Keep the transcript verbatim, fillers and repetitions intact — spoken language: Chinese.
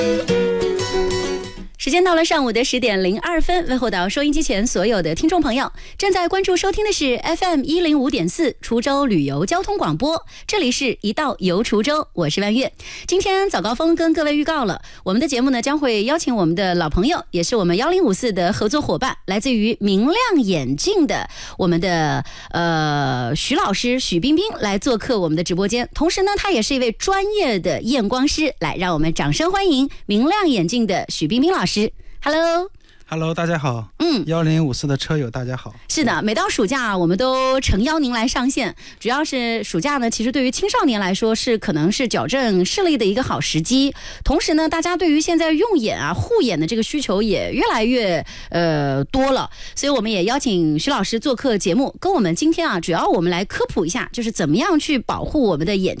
时间到了上午的十点零二分，问候到收音机前所有的听众朋友，正在关注收听的是 F M 一零五点四滁州旅游交通广播，这里是一道游滁州，我是万月。今天早高峰跟各位预告了，我们的节目呢将会邀请我们的老朋友，也是我们一零五四的合作伙伴，来自于明亮眼镜的我们的呃徐老师许冰冰来做客我们的直播间，同时呢他也是一位专业的验光师，来让我们掌声欢迎明亮眼镜的许冰冰老师。Hello， Hello， 大家好。 嗯， 一零五四的车友大家好。 是的，每到暑假我们都诚邀您来上线。主要是暑假呢，其实对于青少年来说是可能是矫正视力的一个好时机。同时呢，大家对于现在用眼啊、护眼的这个需求也越来越呃多了，所以我们也邀请徐老师做客节目，跟我们今天啊，主要我们来科普一下，就是怎么样去保护我们的眼